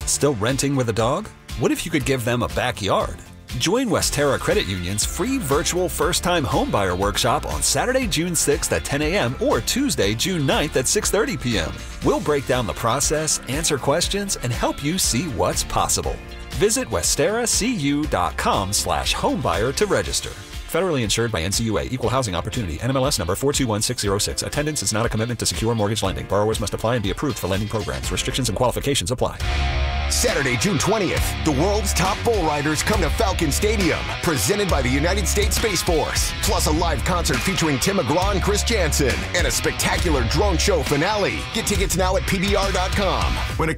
Still renting with a dog? What if you could give them a backyard? Join Westera Credit Union's free virtual first-time homebuyer workshop on Saturday, June 6th at 10 a.m. or Tuesday, June 9th at 6:30 p.m. We'll break down the process, answer questions, and help you see what's possible. Visit westeracu.com/homebuyer to register. Federally insured by NCUA. Equal Housing Opportunity. NMLS number 421606. Attendance is not a commitment to secure mortgage lending. Borrowers must apply and be approved for lending programs. Restrictions and qualifications apply. Saturday, June 20th, the world's top bull riders come to Falcon Stadium, presented by the United States Space Force. Plus a live concert featuring Tim McGraw and Chris Jansen, and a spectacular drone show finale. Get tickets now at PBR.com. When it